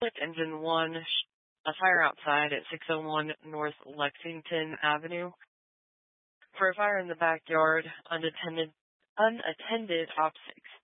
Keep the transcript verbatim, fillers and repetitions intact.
Engine one, a fire outside at six oh one North Lexington Avenue. For a fire in the backyard, unattended, unattended op six.